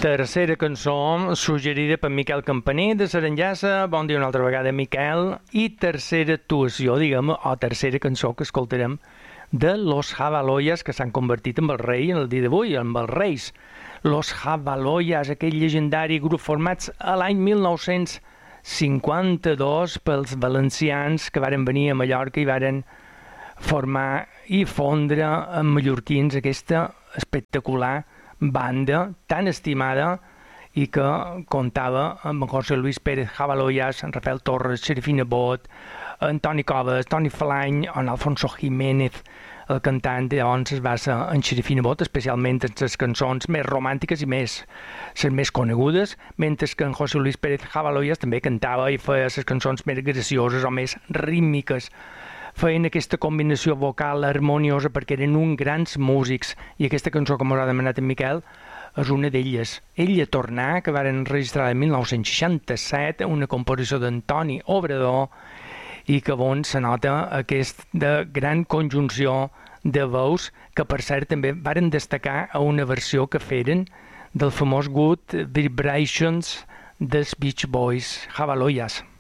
Tercera cançó suggerida per Miquel Campaner de Saranjassa. Bon dia una altra vegada, Miquel. I tercera actuació, diguem, o tercera cançó que escoltarem de Los Jabaloyas, que s'han convertit en el rei en el dia d'avui, en els reis. Los Jabaloyas, aquell llegendari grup formats a l'any 1952 pels valencians que varen venir a Mallorca i varen formar i fondre amb mallorquins aquesta espectacular banda tan estimada i que comptava amb José Luis Pérez Jabaloyas, Rafael Torres, Serafina Bot, Antoni Coves, Toni Falany, en Alfonso Jiménez, el cantant. Llavors es basa en Serafina Bot, especialment en les cançons més romàntiques i les més conegudes, mentre que en José Luis Pérez Jabaloyas també cantava i feia les cançons més gracioses o més rítmiques. Feien aquesta combinació vocal harmoniosa perquè eren uns grans músics, i aquesta cançó que m'ha demanat en Miquel és una d'elles. Ella tornar, que varen registrar en 1967, una composició d'Antoni Obrador, i que se nota aquesta gran conjunció de veus que, per cert, també varen destacar a una versió que feren del famós Good Vibrations dels Beach Boys, Jabaloyas.